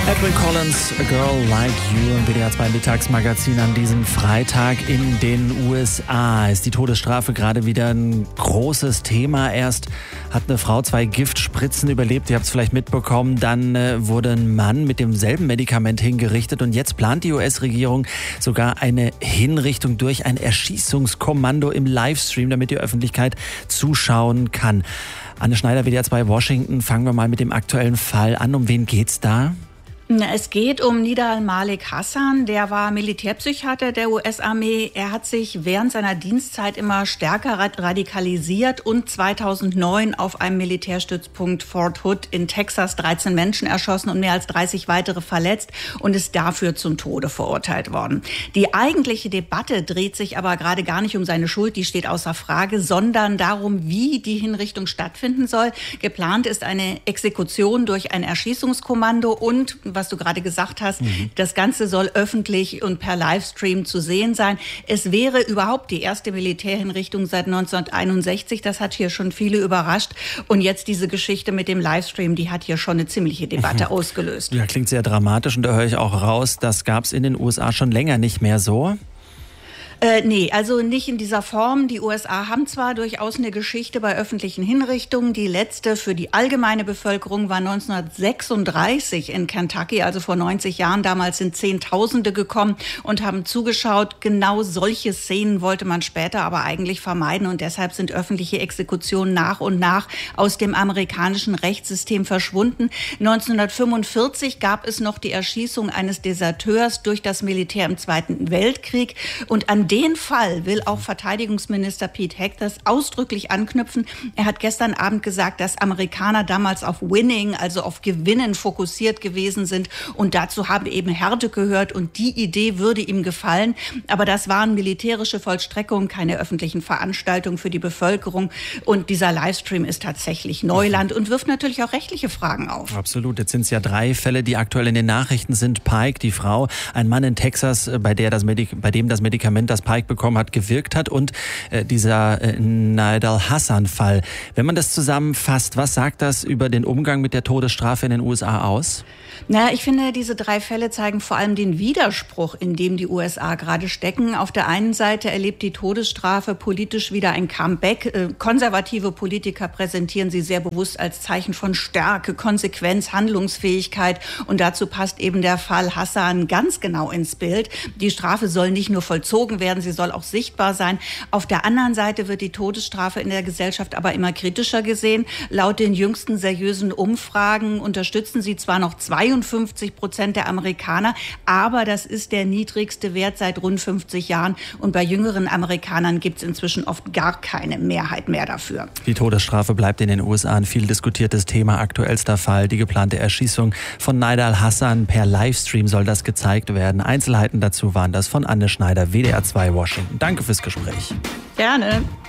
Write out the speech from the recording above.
Edwin Collins, A Girl Like You im WDR 2 Mittagsmagazin an diesem Freitag in den USA. Ist die Todesstrafe gerade wieder ein großes Thema. Erst hat eine Frau 2 Giftspritzen überlebt, ihr habt es vielleicht mitbekommen. Dann wurde ein Mann mit demselben Medikament hingerichtet und jetzt plant die US-Regierung sogar eine Hinrichtung durch ein Erschießungskommando im Livestream, damit die Öffentlichkeit zuschauen kann. Anne Schneider, WDR 2 Washington. Fangen wir mal mit dem aktuellen Fall an. Um wen geht's da? Es geht um Nida al-Malik Hassan, der war Militärpsychiater der US-Armee. Er hat sich während seiner Dienstzeit immer stärker radikalisiert und 2009 auf einem Militärstützpunkt Fort Hood in Texas 13 Menschen erschossen und mehr als 30 weitere verletzt und ist dafür zum Tode verurteilt worden. Die eigentliche Debatte dreht sich aber gerade gar nicht um seine Schuld, die steht außer Frage, sondern darum, wie die Hinrichtung stattfinden soll. Geplant ist eine Exekution durch ein Erschießungskommando und, was du gerade gesagt hast, das Ganze soll öffentlich und per Livestream zu sehen sein. Es wäre überhaupt die erste Militärhinrichtung seit 1961. Das hat hier schon viele überrascht. Und jetzt diese Geschichte mit dem Livestream, die hat hier schon eine ziemliche Debatte ausgelöst. Ja, klingt sehr dramatisch und da höre ich auch raus, das gab es in den USA schon länger nicht mehr so. Nee, also nicht in dieser Form. Die USA haben zwar durchaus eine Geschichte bei öffentlichen Hinrichtungen. Die letzte für die allgemeine Bevölkerung war 1936 in Kentucky, also vor 90 Jahren. Damals sind Zehntausende gekommen und haben zugeschaut. Genau solche Szenen wollte man später aber eigentlich vermeiden. Und deshalb sind öffentliche Exekutionen nach und nach aus dem amerikanischen Rechtssystem verschwunden. 1945 gab es noch die Erschießung eines Deserteurs durch das Militär im Zweiten Weltkrieg. Und an den Fall will auch Verteidigungsminister Pete Hegseth ausdrücklich anknüpfen. Er hat gestern Abend gesagt, dass Amerikaner damals auf Winning, also auf Gewinnen fokussiert gewesen sind. Und dazu habe eben Härte gehört und die Idee würde ihm gefallen. Aber das waren militärische Vollstreckungen, keine öffentlichen Veranstaltungen für die Bevölkerung. Und dieser Livestream ist tatsächlich Neuland und wirft natürlich auch rechtliche Fragen auf. Absolut. Jetzt sind es ja 3 Fälle, die aktuell in den Nachrichten sind. Pike, die Frau, ein Mann in Texas, bei dem das Medikament, das Pike bekommen hat, gewirkt hat und dieser Nida al-Hassan-Fall. Wenn man das zusammenfasst, was sagt das über den Umgang mit der Todesstrafe in den USA aus? Naja, ich finde, diese 3 Fälle zeigen vor allem den Widerspruch, in dem die USA gerade stecken. Auf der einen Seite erlebt die Todesstrafe politisch wieder ein Comeback. Konservative Politiker präsentieren sie sehr bewusst als Zeichen von Stärke, Konsequenz, Handlungsfähigkeit. Und dazu passt eben der Fall Hassan ganz genau ins Bild. Die Strafe soll nicht nur vollzogen werden, sie soll auch sichtbar sein. Auf der anderen Seite wird die Todesstrafe in der Gesellschaft aber immer kritischer gesehen. Laut den jüngsten seriösen Umfragen unterstützen sie zwar noch 52% der Amerikaner, aber das ist der niedrigste Wert seit rund 50 Jahren. Und bei jüngeren Amerikanern gibt es inzwischen oft gar keine Mehrheit mehr dafür. Die Todesstrafe bleibt in den USA ein viel diskutiertes Thema. Aktuellster Fall, die geplante Erschießung von Nida al-Hassan. Per Livestream soll das gezeigt werden. Einzelheiten dazu waren das von Anne Schneider, WDR 2 Washington. Danke fürs Gespräch. Gerne.